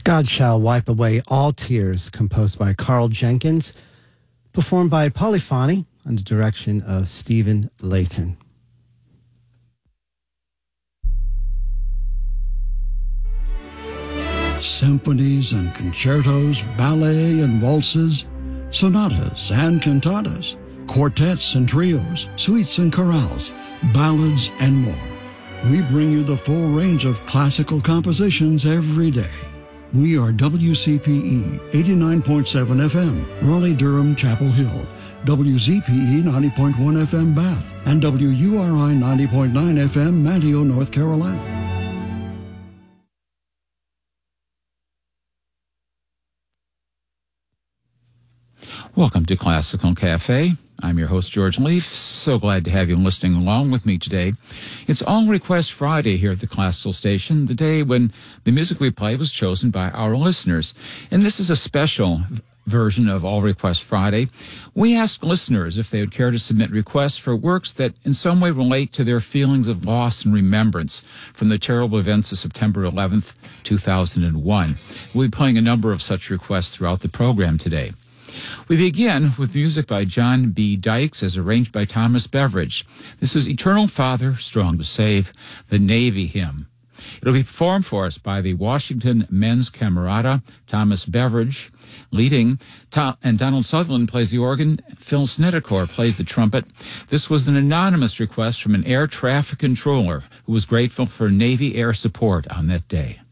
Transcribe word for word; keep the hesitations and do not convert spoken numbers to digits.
God Shall Wipe Away All Tears, composed by Carl Jenkins, performed by Polyphony under direction of Stephen Layton. Symphonies and concertos, ballet and waltzes, sonatas and cantatas, quartets and trios, suites and chorales, ballads and more. We bring you the full range of classical compositions every day. We are W C P E eighty-nine point seven F M, Raleigh-Durham, Chapel Hill, W Z P E ninety point one F M, Bath, and W U R I ninety point nine F M, Manteo, North Carolina. Welcome to Classical Cafe. I'm your host, George Leaf. So glad to have you listening along with me today. It's All Request Friday here at the Classical Station, the day when the music we play was chosen by our listeners. And this is a special version of All Request Friday. We asked listeners if they would care to submit requests for works that in some way relate to their feelings of loss and remembrance from the terrible events of September eleventh, two thousand one. We'll be playing a number of such requests throughout the program today. We begin with music by John B. Dykes as arranged by Thomas Beveridge. This is Eternal Father, Strong to Save, the Navy Hymn. It'll be performed for us by the Washington Men's Camerata, Thomas Beveridge leading, and Donald Sutherland plays the organ, Phil Snedecor plays the trumpet. This was an anonymous request from an air traffic controller who was grateful for Navy air support on that day.